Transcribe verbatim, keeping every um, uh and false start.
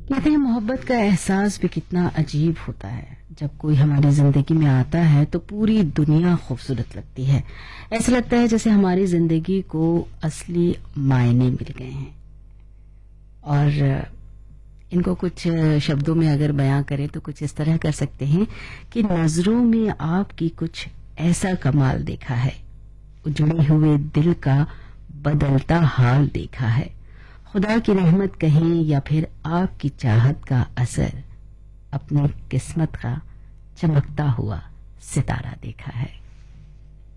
कहते हैं मोहब्बत का एहसास भी कितना अजीब होता है। जब कोई हमारी जिंदगी में आता है तो पूरी दुनिया खूबसूरत लगती है। ऐसा लगता है जैसे हमारी जिंदगी को असली मायने मिल गए हैं। और इनको कुछ शब्दों में अगर बयां करें तो कुछ इस तरह कर सकते हैं कि नजरों में आपकी कुछ ऐसा कमाल देखा है, उजड़े हुए दिल का बदलता हाल देखा है, खुदा की रहमत कहें या फिर आपकी चाहत का असर, अपनी किस्मत का चमकता हुआ सितारा देखा है।